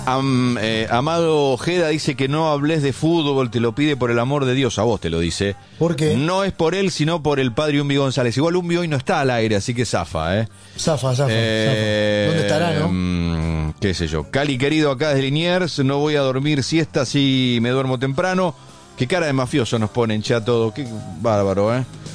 Amado Ojeda dice que no hables de fútbol, te lo pide por el amor de Dios, a vos te lo dice. ¿Por qué? No es por él, sino por el padre Umbi González. Igual Umbi hoy no está al aire, así que zafa, Zafa. ¿Dónde estará, no? Qué sé yo. Cali querido, acá desde Liniers, no voy a dormir siesta si me duermo temprano. Qué cara de mafioso nos ponen ya todo, qué bárbaro,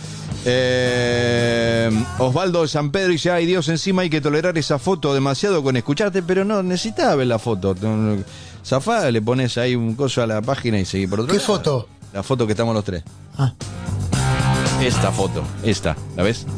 Osvaldo de San Pedro dice, ay Dios, encima hay que tolerar esa foto demasiado con escucharte, pero no necesitaba ver la foto. Zafá, le pones ahí un coso a la página y seguí por otro ¿Qué lado. foto? La foto que estamos los tres. Ah. Esta foto, ¿la ves?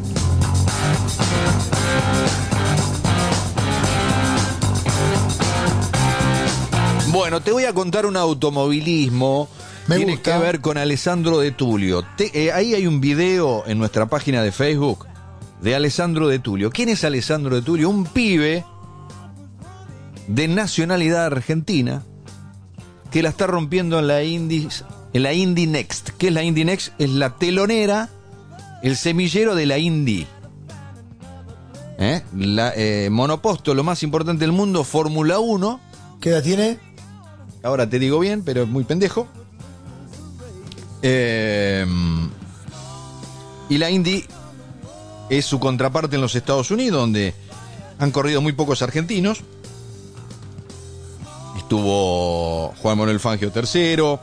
Bueno, te voy a contar un automovilismo. Tiene gusta. que ver con Alessandro De Tulio. Ahí hay un video en nuestra página de Facebook de Alessandro De Tulio. ¿Quién es Alessandro De Tulio? Un pibe de nacionalidad argentina que la está rompiendo en la Indy Next. ¿Qué es la Indy Next? Es la telonera, el semillero de la Indy. Monoposto, lo más importante del mundo, Fórmula 1. ¿Qué edad tiene? Ahora te digo bien, pero es muy pendejo. Y la Indy es su contraparte en los Estados Unidos, donde han corrido muy pocos argentinos. Estuvo Juan Manuel Fangio tercero.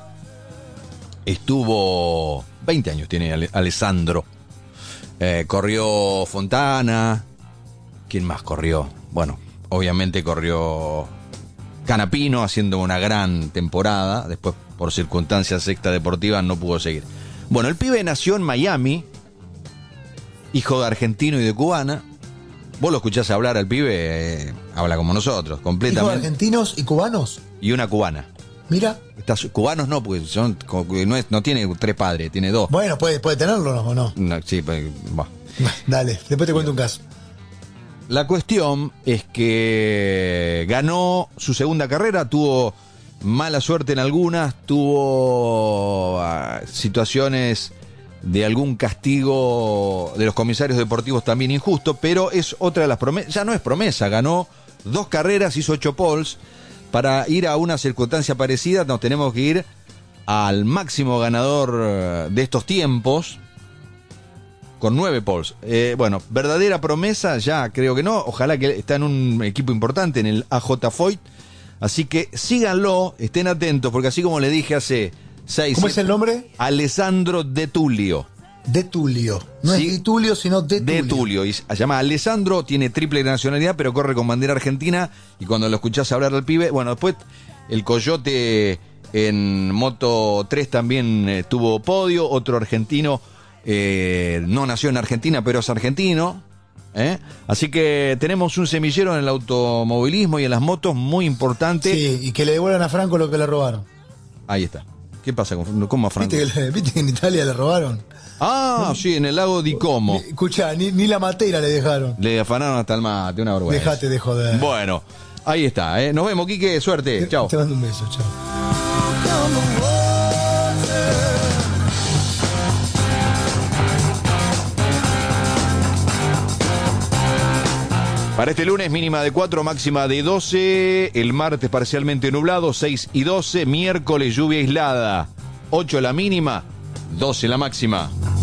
Estuvo 20 años tiene Alessandro. Corrió Fontana. ¿Quién más corrió? Bueno, obviamente corrió Canapino haciendo una gran temporada. Después, por circunstancias extradeportivas, no pudo seguir. Bueno, el pibe nació en Miami, hijo de argentino y de cubana. Vos lo escuchás hablar al pibe, habla como nosotros, completamente. ¿Hijo de argentinos y cubanos? Y una cubana. Mira. Cubanos no, porque no tiene 3 padres, tiene 2. Bueno, puede tenerlo, ¿o no? Sí, bah. Dale, después te cuento un caso. La cuestión es que ganó su segunda carrera, tuvo mala suerte en algunas, tuvo situaciones de algún castigo de los comisarios deportivos también injusto, pero es otra de las promesas, ya no es promesa, ganó 2 carreras, hizo 8 poles. Para ir a una circunstancia parecida nos tenemos que ir al máximo ganador de estos tiempos, con 9 poles. Bueno, verdadera promesa, ya creo que no. Ojalá que está en un equipo importante, en el AJ Foyt. Así que síganlo, estén atentos, porque así como le dije hace 6... ¿Cómo es el nombre? Alessandro De Tulio. De Tulio. No sí, es Di Tulio, sino De Tulio. De Tulio. Y se llama Alessandro, tiene triple nacionalidad, pero corre con bandera argentina. Y cuando lo escuchás hablar al pibe, bueno, después el Coyote en Moto 3 también tuvo podio. Otro argentino, no nació en Argentina, pero es argentino. Así que tenemos un semillero en el automovilismo y en las motos muy importante. Sí, y que le devuelvan a Franco lo que le robaron. Ahí está. ¿Qué pasa con cómo a Franco? ¿Viste que en Italia le robaron? Ah, sí, en el lago di Como. Escuchá, ni la matera le dejaron. Le afanaron hasta el mate, una vergüenza. Dejate de joder. Bueno, ahí está, Nos vemos, Quique, suerte. Chao. Te mando un beso, chao. Para este lunes, mínima de 4, máxima de 12. El martes parcialmente nublado, 6 y 12. Miércoles, lluvia aislada, 8 la mínima, 12 la máxima.